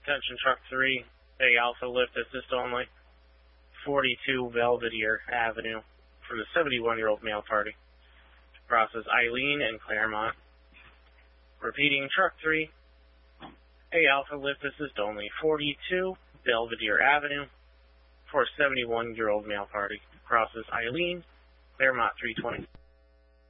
Attention truck 3, A Alpha lift assist only, 42 Belvedere Avenue for the 71-year-old male party. Crosses Eileen and Claremont. Repeating truck 3, A Alpha lift assist only, 42 Belvedere Avenue for a 71-year-old male party. Crosses Eileen, Claremont 320.